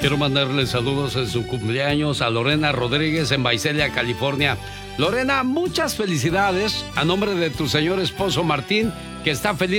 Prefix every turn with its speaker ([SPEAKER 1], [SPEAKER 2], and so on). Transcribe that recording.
[SPEAKER 1] Quiero mandarle saludos en su cumpleaños a Lorena Rodríguez en Visalia, California. Lorena, muchas felicidades a nombre de tu señor esposo Martín, que está feliz